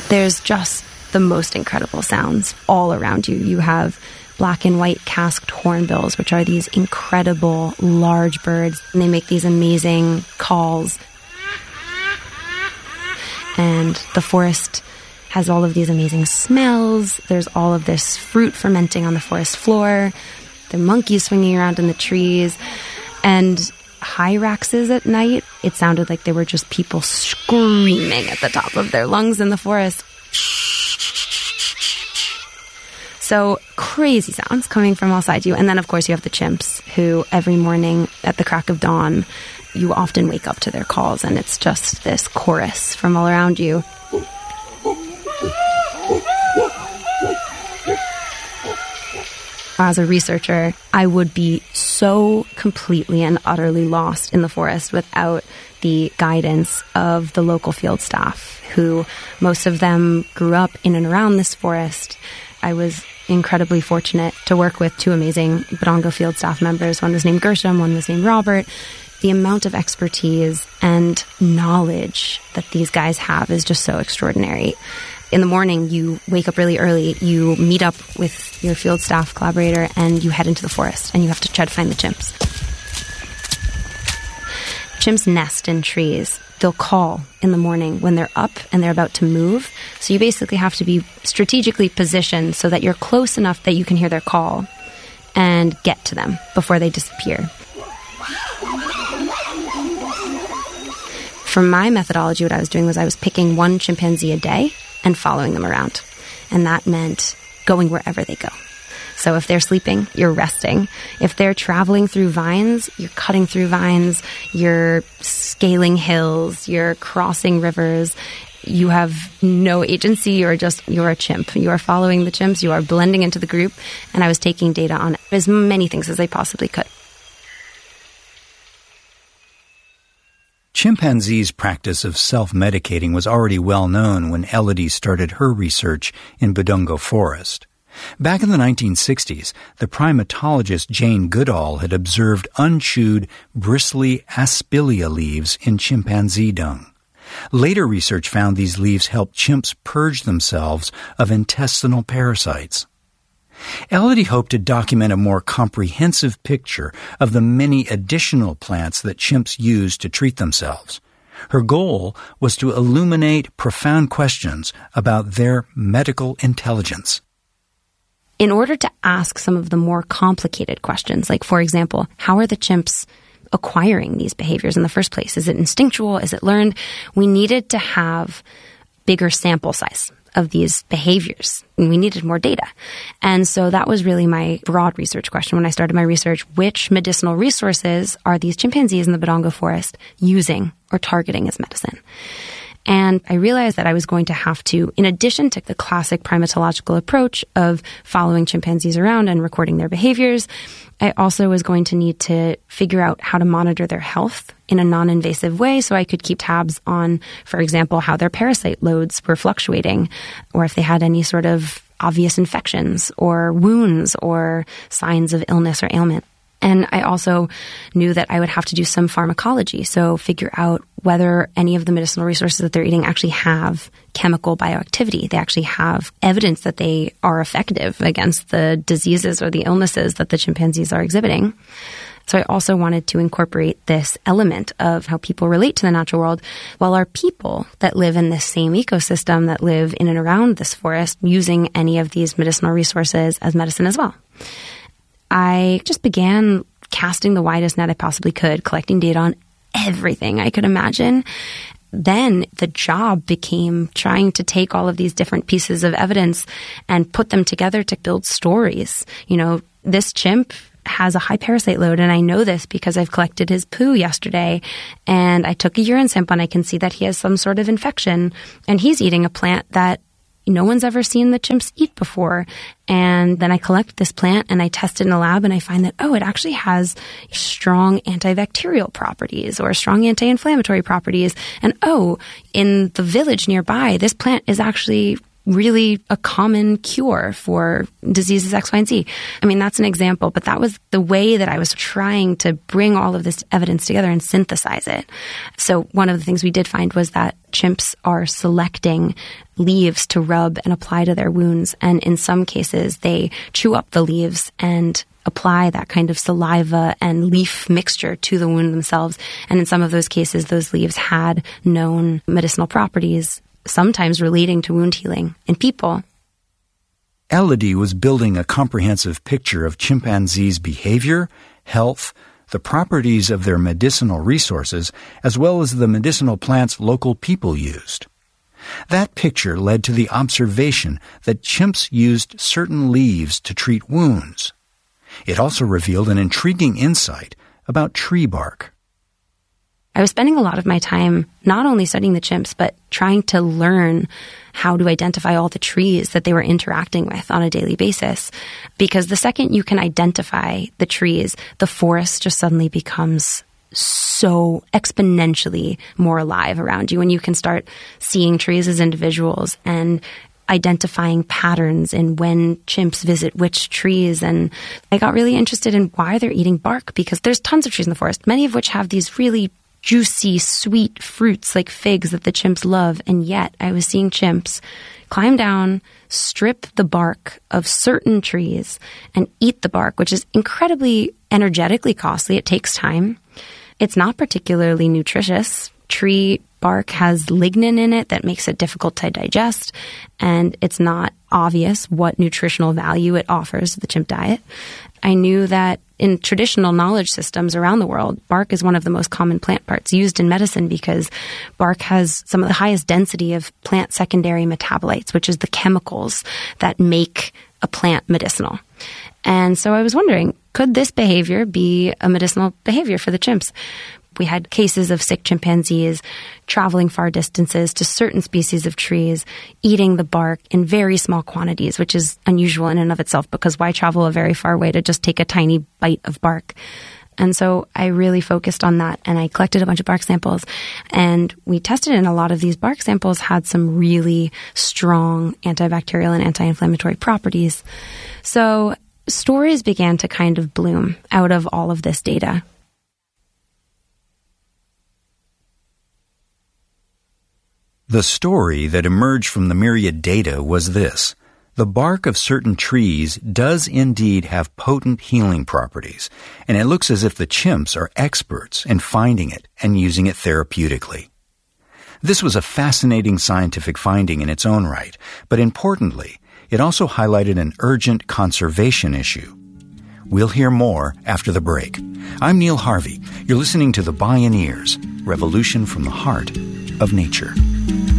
There's just the most incredible sounds all around you. You have black and white casqued hornbills, which are these incredible large birds. And they make these amazing calls. And the forest has all of these amazing smells. There's all of this fruit fermenting on the forest floor. There are monkeys swinging around in the trees. And hyraxes at night, it sounded like they were just people screaming at the top of their lungs in the forest. So crazy sounds coming from all sides of you. And then, of course, you have the chimps who every morning at the crack of dawn, you often wake up to their calls, and it's just this chorus from all around you. As a researcher, I would be so completely and utterly lost in the forest without the guidance of the local field staff, who most of them grew up in and around this forest. I was incredibly fortunate to work with two amazing Bodongo field staff members. One was named Gershom, one was named Robert. The amount of expertise and knowledge that these guys have is just so extraordinary. In the morning, you wake up really early, you meet up with your field staff collaborator, and you head into the forest, and you have to try to find the chimps. Chimps nest in trees. They'll call in the morning when they're up and they're about to move. So you basically have to be strategically positioned so that you're close enough that you can hear their call and get to them before they disappear. For my methodology, what I was doing was I was picking one chimpanzee a day and following them around. And that meant going wherever they go. So if they're sleeping, you're resting. If they're traveling through vines, you're cutting through vines, you're scaling hills, you're crossing rivers. You have no agency, you're a chimp. You are following the chimps, you are blending into the group, and I was taking data on as many things as I possibly could. Chimpanzees' practice of self-medicating was already well known when Elodie started her research in Bodongo Forest. Back in the 1960s, the primatologist Jane Goodall had observed unchewed, bristly aspilia leaves in chimpanzee dung. Later research found these leaves helped chimps purge themselves of intestinal parasites. Elodie hoped to document a more comprehensive picture of the many additional plants that chimps use to treat themselves. Her goal was to illuminate profound questions about their medical intelligence. In order to ask some of the more complicated questions, like, for example, how are the chimps acquiring these behaviors in the first place? Is it instinctual? Is it learned? We needed to have bigger sample size of these behaviors, and we needed more data. And so that was really my broad research question when I started my research. Which medicinal resources are these chimpanzees in the Bodongo Forest using or targeting as medicine? And I realized that I was going to have to, in addition to the classic primatological approach of following chimpanzees around and recording their behaviors, I also was going to need to figure out how to monitor their health in a non-invasive way so I could keep tabs on, for example, how their parasite loads were fluctuating, or if they had any sort of obvious infections or wounds or signs of illness or ailment. And I also knew that I would have to do some pharmacology, so figure out whether any of the medicinal resources that they're eating actually have chemical bioactivity. They actually have evidence that they are effective against the diseases or the illnesses that the chimpanzees are exhibiting. So I also wanted to incorporate this element of how people relate to the natural world. Well, are people that live in this same ecosystem, that live in and around this forest, using any of these medicinal resources as medicine as well? I just began casting the widest net I possibly could, collecting data on everything I could imagine. Then the job became trying to take all of these different pieces of evidence and put them together to build stories. You know, this chimp has a high parasite load, and I know this because I've collected his poo yesterday, and I took a urine sample and I can see that he has some sort of infection, and he's eating a plant that no one's ever seen the chimps eat before. And then I collect this plant and I test it in a lab, and I find that, it actually has strong antibacterial properties or strong anti-inflammatory properties. And in the village nearby, this plant is actually really a common cure for diseases X, Y, and Z. I mean, that's an example, but that was the way that I was trying to bring all of this evidence together and synthesize it. So one of the things we did find was that chimps are selecting leaves to rub and apply to their wounds. And in some cases, they chew up the leaves and apply that kind of saliva and leaf mixture to the wound themselves. And in some of those cases, those leaves had known medicinal properties, sometimes relating to wound healing in people. Elodie was building a comprehensive picture of chimpanzees' behavior, health, the properties of their medicinal resources, as well as the medicinal plants local people used. That picture led to the observation that chimps used certain leaves to treat wounds. It also revealed an intriguing insight about tree bark. I was spending a lot of my time not only studying the chimps, but trying to learn how to identify all the trees that they were interacting with on a daily basis. Because the second you can identify the trees, the forest just suddenly becomes so exponentially more alive around you. And you can start seeing trees as individuals and identifying patterns in when chimps visit which trees. And I got really interested in why they're eating bark, because there's tons of trees in the forest, many of which have these really juicy, sweet fruits like figs that the chimps love. And yet I was seeing chimps climb down, strip the bark of certain trees, and eat the bark, which is incredibly energetically costly. It takes time. It's not particularly nutritious. Tree bark has lignin in it that makes it difficult to digest, and it's not obvious what nutritional value it offers the chimp diet. I knew that in traditional knowledge systems around the world, bark is one of the most common plant parts used in medicine because bark has some of the highest density of plant secondary metabolites, which is the chemicals that make a plant medicinal. And so I was wondering, could this behavior be a medicinal behavior for the chimps? We had cases of sick chimpanzees traveling far distances to certain species of trees, eating the bark in very small quantities, which is unusual in and of itself, because why travel a very far way to just take a tiny bite of bark? And so I really focused on that, and I collected a bunch of bark samples, and we tested it, and a lot of these bark samples had some really strong antibacterial and anti-inflammatory properties. So stories began to kind of bloom out of all of this data. The story that emerged from the myriad data was this. The bark of certain trees does indeed have potent healing properties, and it looks as if the chimps are experts in finding it and using it therapeutically. This was a fascinating scientific finding in its own right, but importantly, it also highlighted an urgent conservation issue. We'll hear more after the break. I'm Neil Harvey. You're listening to The Bioneers, Revolution from the Heart of Nature.